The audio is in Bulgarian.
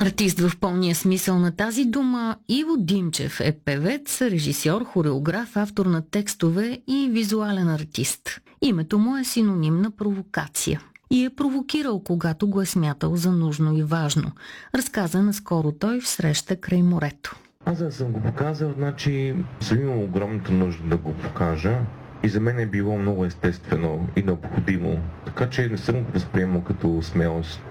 Артист в пълния смисъл на тази дума, Иво Димчев е певец, режисьор, хореограф, автор на текстове и визуален артист. Името му е синоним на провокация. И е провокирал, когато го е смятал за нужно и важно. Разказа наскоро той в среща край морето. Аз да съм го показал, значи съм имал огромната нужда да го покажа и за мен е било много естествено и необходимо. Така че не съм го възприемал като смелост.